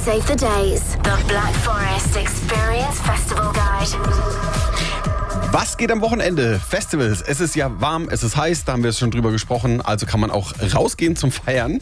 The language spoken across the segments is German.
Save the days. The Black Forest Experience Festival Guide. Was geht am Wochenende? Festivals. Es ist ja warm, es ist heiß, da haben wir jetzt schon drüber gesprochen, also kann man auch rausgehen zum Feiern.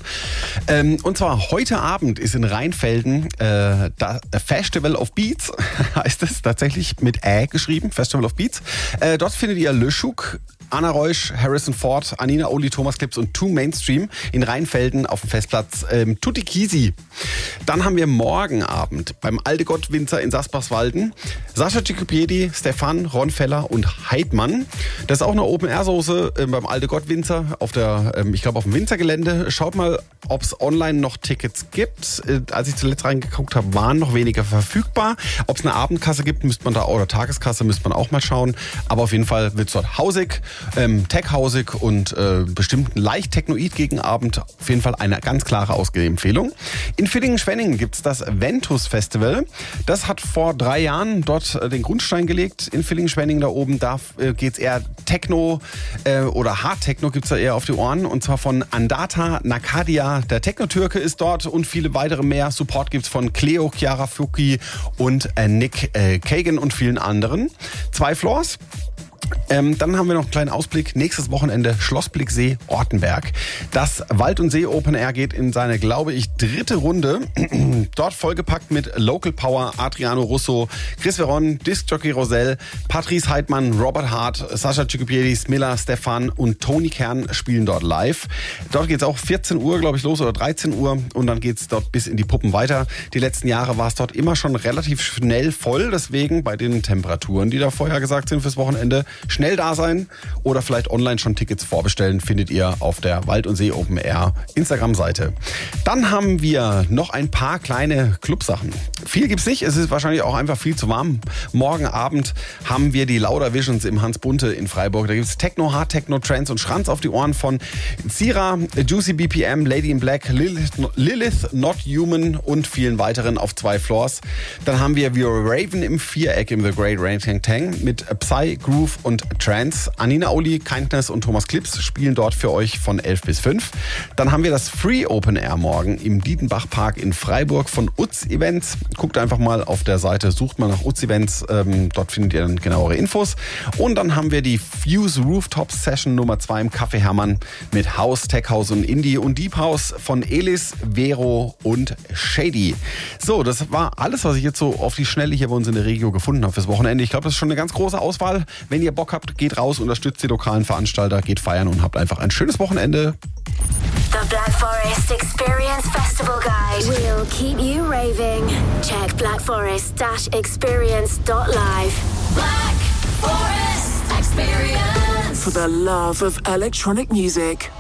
Und zwar heute Abend ist in Rheinfelden das Festival of Beats, heißt es tatsächlich mit Ä geschrieben, Festival of Beats. Dort findet ihr Le Chouk, Anna Reusch, Harrison Ford, Anina Oli, Thomas Clips und Two Mainstream in Rheinfelden auf dem Festplatz Tutti Kisi. Dann haben wir morgen Abend beim Alte Gott Winzer in Sasbachswalden Sascha Cicupiedi, Stefan, Ron Feller und Heidmann. Das ist auch eine Open-Air-Soße beim Alte Gott Winzer auf der, ich glaube auf dem Winzergelände. Schaut mal, ob es online noch Tickets gibt. Als ich zuletzt reingeguckt habe, waren noch weniger verfügbar. Ob es eine Abendkasse gibt, müsste man da, oder Tageskasse, müsste man auch mal schauen. Aber auf jeden Fall wird es dort hausig. Tech-hausig und bestimmt leicht technoid gegen Abend. Auf jeden Fall eine ganz klare Ausgehempfehlung. In Villingen-Schwenningen gibt es das Ventus Festival. Das hat vor 3 Jahren dort den Grundstein gelegt. In Villingen-Schwenningen da oben, da geht es eher Techno oder Hard-Techno gibt es da eher auf die Ohren. Und zwar von Andata Nakadia. Der Techno-Türke ist dort und viele weitere mehr. Support gibt es von Cleo, Chiara Fuki und Nick Kagan und vielen anderen. 2 Floors. Dann haben wir noch einen kleinen Ausblick. Nächstes Wochenende Schloss Blicksee, Ortenberg. Das Wald- und See-Open Air geht in seine, glaube ich, 3. Runde. Dort vollgepackt mit Local Power, Adriano Russo, Chris Veron, Disc-Jockey Rosell, Patrice Heidmann, Robert Hart, Sascha Cicupiedi, Smilla, Stefan und Toni Kern spielen dort live. Dort geht es auch 14 Uhr, glaube ich, los oder 13 Uhr und dann geht es dort bis in die Puppen weiter. Die letzten Jahre war es dort immer schon relativ schnell voll, deswegen bei den Temperaturen, die da vorher gesagt sind fürs Wochenende, schnell da sein oder vielleicht online schon Tickets vorbestellen, findet ihr auf der Wald- und See Open Air Instagram-Seite. Dann haben wir noch ein paar kleine Clubsachen. Viel gibt's nicht, es ist wahrscheinlich auch einfach viel zu warm. Morgen Abend haben wir die Lauda Visions im Hans Bunte in Freiburg. Da gibt's Techno, Hard Techno, Trance und Schranz auf die Ohren von Zira, Juicy BPM, Lady in Black, Lilith Not Human und vielen weiteren auf 2 Floors. Dann haben wir Raven im Viereck im The Great Ranking Tang mit Psy, Groove und Trance. Anina Oli, Kindness und Thomas Clips spielen dort für euch von 11 bis 5. Dann haben wir das Free Open Air morgen im Dietenbach Park in Freiburg von Utz Events. Guckt einfach mal auf der Seite, sucht mal nach Utz Events, dort findet ihr dann genauere Infos. Und dann haben wir die Fuse Rooftop Session Nummer 2 im Café Hermann mit House, Tech House und Indie und Deep House von Elis, Vero und Shady. So, das war alles, was ich jetzt so auf die Schnelle hier bei uns in der Regio gefunden habe fürs Wochenende. Ich glaube, das ist schon eine ganz große Auswahl. Wenn ihr Bock habt, geht raus, unterstützt die lokalen Veranstalter, geht feiern und habt einfach ein schönes Wochenende. The Black Forest Experience Festival Guide. We'll keep you raving. Check blackforest-experience.live. Black Forest Experience. For the love of electronic music.